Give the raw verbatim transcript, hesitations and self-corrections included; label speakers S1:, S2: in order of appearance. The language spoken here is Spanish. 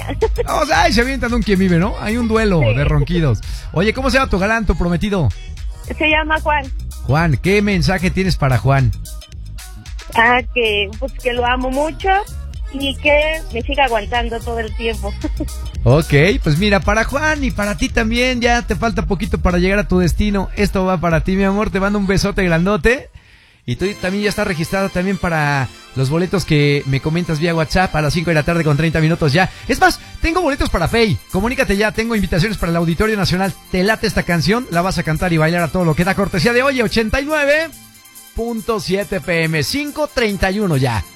S1: Vamos, ay, se avientan un quien vive, ¿no? Hay un duelo sí. de ronquidos. Oye, ¿cómo se llama tu galán, tu prometido?
S2: Se llama Juan.
S1: Juan, ¿qué mensaje tienes para Juan?
S2: Ah, que, pues, que lo amo mucho y que me siga aguantando todo el tiempo.
S1: Ok, pues mira, para Juan y para ti también, ya te falta poquito para llegar a tu destino. Esto va para ti, mi amor, te mando un besote grandote. Y tú también ya estás registrada también para los boletos que me comentas vía WhatsApp a las cinco de la tarde con treinta minutos ya. Es más, tengo boletos para Fey. Comunícate ya, tengo invitaciones para el Auditorio Nacional. ¿Te late esta canción? La vas a cantar y bailar a todo lo que da cortesía de hoy, ochenta y nueve punto siete P M, cinco treinta y uno ya.